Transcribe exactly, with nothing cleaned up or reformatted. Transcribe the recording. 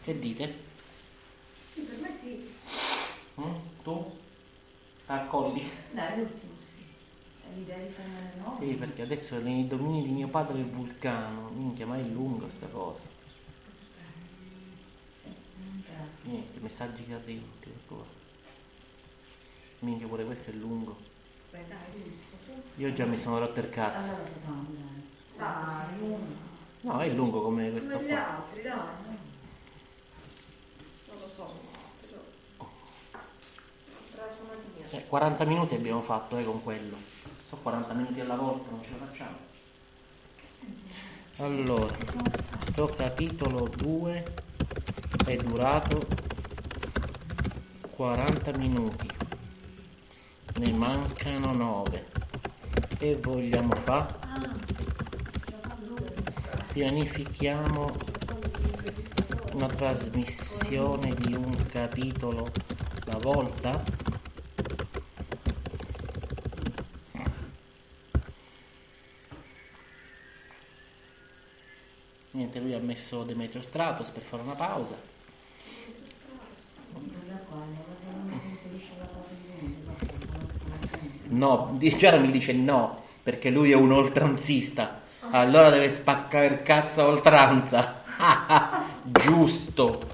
Che dite? Sì, per me sì. Mm? Tu? Accolli? Dai, l'ultimo sì. È l'idea di fare no? Sì, perché adesso nei domini di mio padre il vulcano, minchia, ma è lunga sta cosa. Niente, messaggi che arrivano, ti preoccupare. Minchia, pure questo è lungo. Beh, dai, Io già mi sono rotto il cazzo. allora facciamo, dai. Dai, uno. No, è lungo come questo Come gli qua. altri, dai. Non lo so, però. Eh, quaranta minuti abbiamo fatto eh, con quello. So quaranta minuti alla volta, non ce la facciamo. Allora, sto capitolo due è durato quaranta minuti. Ne mancano nove. E vogliamo fare? Pianifichiamo una trasmissione di un capitolo alla volta? Niente, lui ha messo Demetrio Stratos per fare una pausa. No, Jeremy dice no, perché lui è un oltranzista. Allora deve spaccare il cazzo a oltranza. Giusto.